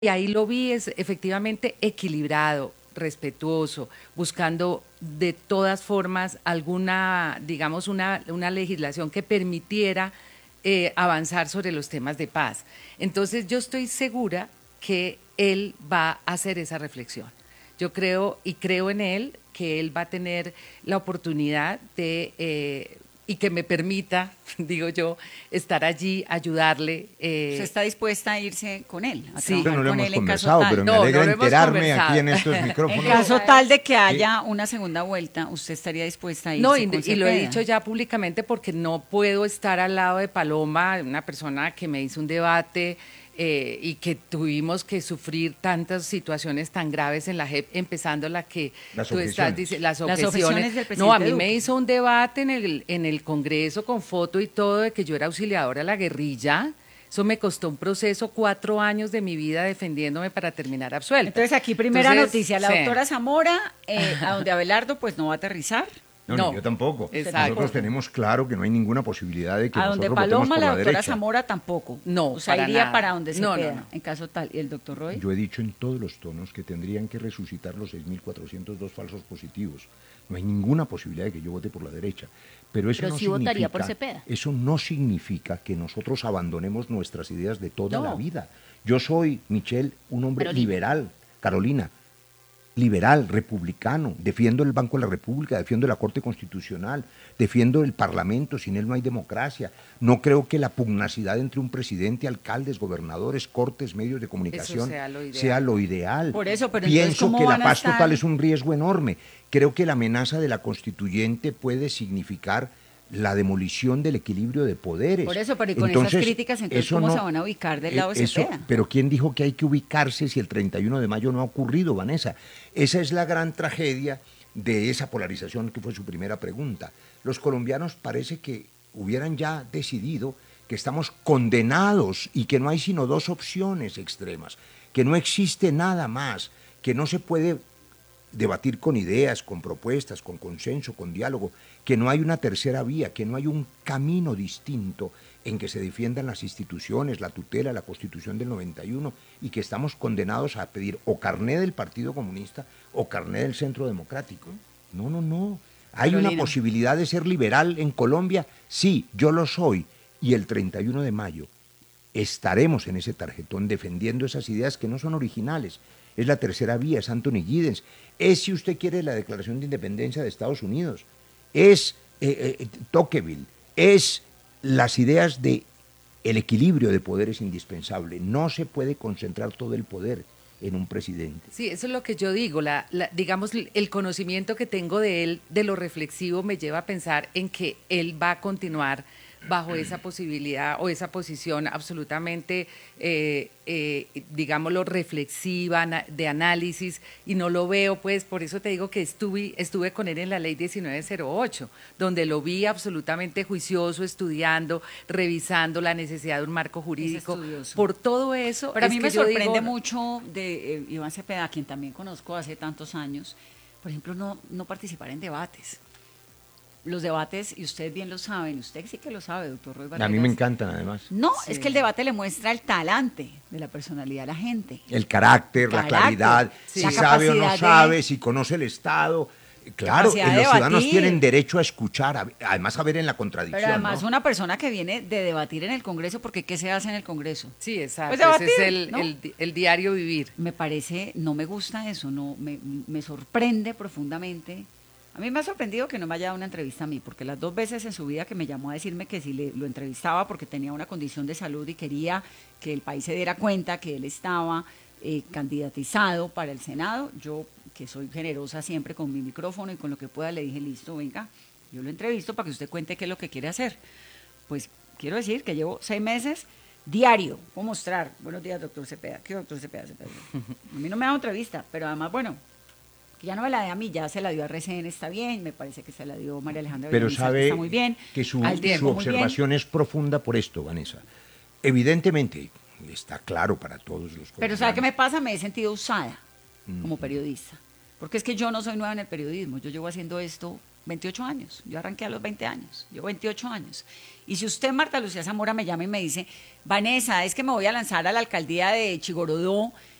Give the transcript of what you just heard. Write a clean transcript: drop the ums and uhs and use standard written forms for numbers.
Y ahí lo vi es efectivamente equilibrado, respetuoso, buscando de todas formas alguna, digamos, una legislación que permitiera avanzar sobre los temas de paz. Entonces yo estoy segura que él va a hacer esa reflexión. Yo creo y creo en él que él va a tener la oportunidad de y que me permita, digo yo, estar allí, ayudarle. ¿Usted está dispuesta a irse con él, a Sí. trabajar No lo con hemos él en caso conversado, tal? pero me No, alegra no lo hemos enterarme aquí en conversado. estos En micrófonos. caso tal de que que- haya una segunda vuelta, ¿usted estaría dispuesta a irse No, con y lo he Cepeda? dicho ya públicamente porque no puedo estar al lado de Paloma, una persona que me hizo un debate y que tuvimos que sufrir tantas situaciones tan graves en la JEP, empezando la que Las tú estás objeciones. diciendo, las Las objeciones del objeciones. No, a presidente mí Duque. me hizo un debate en el Congreso con foto y todo de que yo era auxiliadora de la guerrilla. Eso me costó un proceso, 4 años de mi vida defendiéndome para terminar absuelta. Entonces aquí primera Entonces, noticia, la sí. doctora Zamora, a donde Abelardo pues no va a aterrizar. No, No, ni yo tampoco. exacto. Nosotros tenemos claro que no hay ninguna posibilidad de que A donde nosotros votemos Paloma, por la la doctora derecha. Zamora tampoco. No, O sea, para iría nada. para donde se No, no, pueda, no. en caso tal. ¿Y el doctor Roy? Yo he dicho en todos los tonos que tendrían que resucitar los 6.402 falsos positivos. No hay ninguna posibilidad de que yo vote por la derecha. Pero eso Pero no sí significa, votaría por Cepeda. eso no significa que nosotros abandonemos nuestras ideas de toda No. la vida. Yo soy, Michelle, un hombre Carolina. liberal, Carolina, liberal, republicano, defiendo el Banco de la República, defiendo la Corte Constitucional, defiendo el Parlamento, sin él no hay democracia. No creo que la pugnacidad entre un presidente, alcaldes, gobernadores, cortes, medios de comunicación sea lo ideal. ideal. Por eso, pero entonces, Pienso ¿cómo que la van a paz estar? total es un riesgo enorme. Creo que la amenaza de la constituyente puede significar la demolición del equilibrio de poderes. Por eso, pero y con esas críticas, entonces, eso ¿cómo no- se van a ubicar del lado de eso- Cepeda? Pero ¿quién dijo que hay que ubicarse si el 31 de mayo no ha ocurrido, Vanessa? Esa es la gran tragedia de esa polarización que fue su primera pregunta. Los colombianos parece que hubieran ya decidido que estamos condenados y que no hay sino dos opciones extremas, que no existe nada más, que no se puede debatir con ideas, con propuestas, con consenso, con diálogo, que no hay una tercera vía, que no hay un camino distinto en que se defiendan las instituciones, la tutela, la Constitución del 91, y que estamos condenados a pedir o carné del Partido Comunista o carné del Centro Democrático. No, no, no. ¿Hay una Carolina. posibilidad de ser liberal en Colombia? Sí, yo lo soy. Y el 31 de mayo estaremos en ese tarjetón defendiendo esas ideas que no son originales. Es la tercera vía, es Anthony Giddens, es, si usted quiere, la Declaración de Independencia de Estados Unidos, es Tocqueville, es las ideas de el equilibrio de poderes indispensable. No se puede concentrar todo el poder en un presidente. Sí, eso es lo que yo digo, digamos, el conocimiento que tengo de él, de lo reflexivo, me lleva a pensar en que él va a continuar bajo esa posibilidad o esa posición absolutamente, digámoslo, reflexiva, de análisis, y no lo veo, pues, por eso te digo que estuve con él en la ley 1908, donde lo vi absolutamente juicioso, estudiando, revisando la necesidad de un marco jurídico. estudioso. Por todo eso, Pero a es mí que me yo sorprende digo, mucho de Iván Cepeda, a quien también conozco hace tantos años, por ejemplo, no participar en debates. Los debates, y ustedes bien lo saben, usted sí que lo sabe, doctor Roy A Barreras. mí me encantan, además. No, Sí. es que el debate le muestra el talante de la personalidad a la gente. El carácter, la Carácter, claridad, sí. si La sabe o no capacidad de- sabe, si conoce el Estado. Claro, Capacidad de los ciudadanos debatir. tienen derecho a escuchar, además a ver en la contradicción. Pero además ¿no? una persona que viene de debatir en el Congreso, porque ¿qué se hace en el Congreso? sí, exacto, Pues debatir, ese es el, ¿no? el diario vivir. Me parece, no me gusta eso, no me sorprende profundamente. A mí me ha sorprendido que no me haya dado una entrevista a mí, porque las 2 veces en su vida que me llamó a decirme que si lo entrevistaba porque tenía una condición de salud y quería que el país se diera cuenta que él estaba candidatizado para el Senado, yo, que soy generosa siempre con mi micrófono y con lo que pueda, le dije, listo, venga, yo lo entrevisto para que usted cuente qué es lo que quiere hacer. Pues quiero decir que llevo 6 meses diario, puedo mostrar, buenos días, doctor Cepeda, ¿qué doctor Cepeda? A mí no me ha dado entrevista, pero además, bueno, que ya no me la dé a mí, ya se la dio a RCN, está bien, me parece que se la dio María Alejandra Pero Villamizar, sabe está muy bien, que su al tiempo, muy bien. observación es profunda por esto, Vanessa. Evidentemente, está claro para todos los Pero ¿sabe qué me colombianos. pasa? Me he sentido usada como periodista, porque es que yo no soy nueva en el periodismo, yo llevo haciendo esto 28 años. Yo arranqué a los 20 años. Yo 28 años. Y si usted, Marta Lucía Zamora, me llama y me dice, Vanessa, es que me voy a lanzar a la alcaldía de Chigorodó